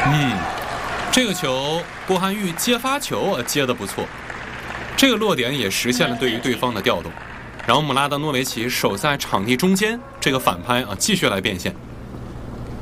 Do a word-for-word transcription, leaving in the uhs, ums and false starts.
嗯，这个球郭涵玉接发球接得不错，这个落点也实现了对于对方的调动，然后姆拉德诺维奇守在场地中间，这个反拍啊继续来变现。